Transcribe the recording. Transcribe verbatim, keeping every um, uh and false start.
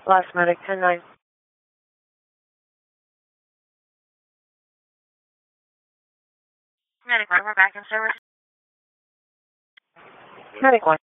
Lost Medic ten nine. Medic one, we're back in service. Medic one.